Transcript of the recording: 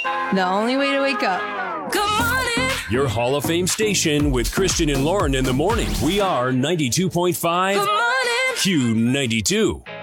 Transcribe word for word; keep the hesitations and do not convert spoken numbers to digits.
The only way to wake up. Good morning. Your Hall of Fame station with Christian and Lauren in the morning. We are ninety-two point five Good morning. Q ninety-two.